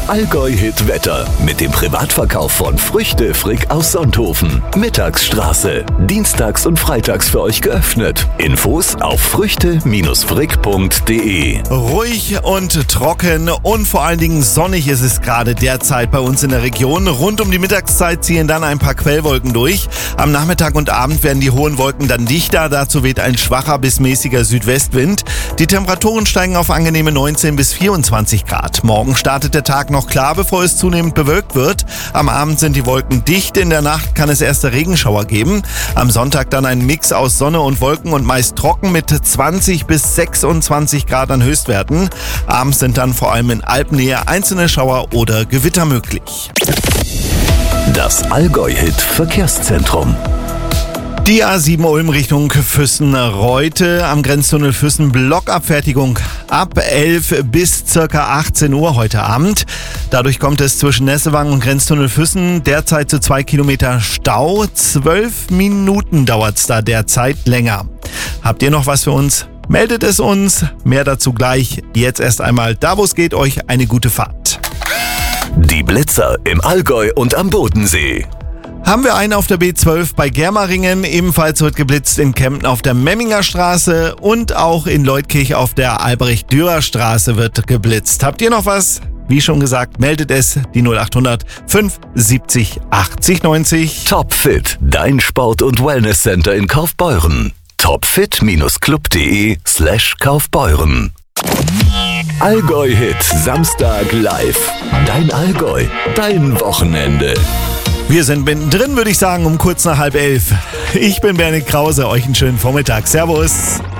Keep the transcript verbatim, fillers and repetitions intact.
Allgäu-Hit Wetter mit dem Privatverkauf von Früchte Frick aus Sonthofen. Mittagsstraße. Dienstags und freitags für euch geöffnet. Infos auf früchte frick punkt de. Ruhig und trocken und vor allen Dingen sonnig ist es gerade derzeit bei uns in der Region. Rund um die Mittagszeit ziehen dann ein paar Quellwolken durch. Am Nachmittag und Abend werden die hohen Wolken dann dichter. Dazu weht ein schwacher bis mäßiger Südwestwind. Die Temperaturen steigen auf angenehme neunzehn bis vierundzwanzig Grad. Morgen startet der Tag noch klar, bevor es zunehmend bewölkt wird. Am Abend sind die Wolken dicht. In der Nacht kann es erste Regenschauer geben. Am Sonntag dann ein Mix aus Sonne und Wolken und meist trocken mit zwanzig bis sechsundzwanzig Grad an Höchstwerten. Abends sind dann vor allem in Alpennähe einzelne Schauer oder Gewitter möglich. Das Allgäu-Hit Verkehrszentrum. Die A sieben Ulm Richtung Füssen-Reute am Grenztunnel Füssen, Blockabfertigung ab elf bis circa achtzehn Uhr heute Abend. Dadurch kommt es zwischen Nessewangen und Grenztunnel Füssen derzeit zu zwei Kilometer Stau. Zwölf Minuten dauert's da derzeit länger. Habt ihr noch was für uns? Meldet es uns. Mehr dazu gleich. Jetzt erst einmal da, wo es geht, euch eine gute Fahrt. Die Blitzer im Allgäu und am Bodensee. Haben wir einen auf der B zwölf bei Germeringen, ebenfalls wird geblitzt in Kempten auf der Memminger Straße und auch in Leutkirch auf der Albrecht-Dürer-Straße wird geblitzt. Habt ihr noch was? Wie schon gesagt, meldet es, die null acht hundert fünf siebzig achtzig neunzig. Topfit, dein Sport- und Wellnesscenter in Kaufbeuren. topfit-club.de slash Kaufbeuren. Allgäu-Hit Samstag live. Dein Allgäu, dein Wochenende. Wir sind mittendrin, würde ich sagen, um kurz nach halb elf. Ich bin Bernie Krause, euch einen schönen Vormittag. Servus.